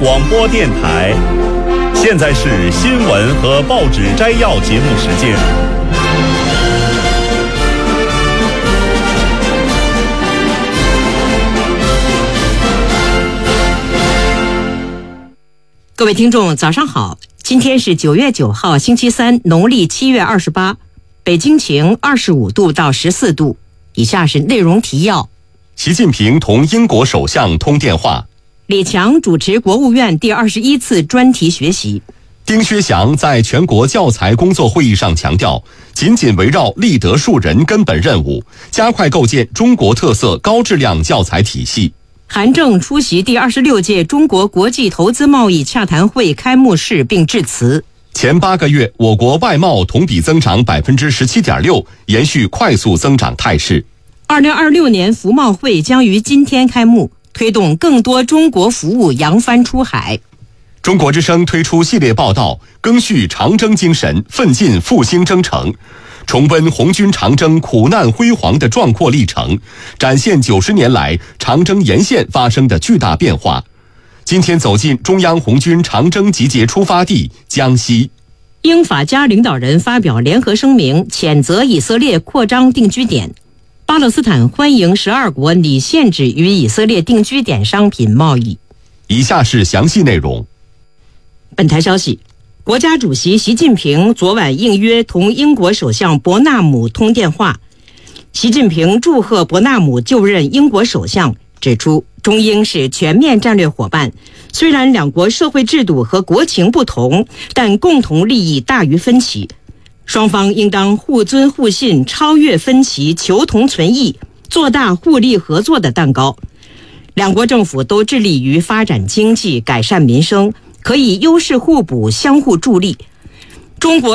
广播电台。现在是新闻和报纸摘要节目时间。 各位听众早上好，今天是9月9号星期三，农历7月28，北京晴25度到14度。以下是内容提要。 习近平同英国首相通电话。 李强主持国务院第21次专题学习。 丁薛祥在全国教材工作会议上强调，紧紧围绕立德树人根本任务，加快构建中国特色高质量教材体系。 韩正出席第26届中国国际投资贸易洽谈会开幕式并致辞。 前8个月，我国外贸同比增长 17.6%， 延续快速增长态势。 2026年服贸会将于今天开幕，推动更多中国服务扬帆出海。 中国之声推出系列报道，赓续长征精神，奋进复兴征程，重温红军长征苦难辉煌的壮阔历程，展现90年来长征沿线发生的巨大变化。今天走进中央红军长征集结出发地江西。 英法加领导人发表联合声明，谴责以色列扩张定居点。巴勒斯坦欢迎12国拟限制与以色列定居点商品贸易。 以下是详细内容。 本台消息，国家主席习近平昨晚应约同英国首相伯纳姆通电话。习近平祝贺伯纳姆就任英国首相，指出中英是全面战略伙伴，虽然两国社会制度和国情不同，但共同利益大于分歧，双方应当互尊互信，超越分歧，求同存异，做大互利合作的蛋糕。两国政府都致力于发展经济，改善民生，可以优势互补，相互助力。中国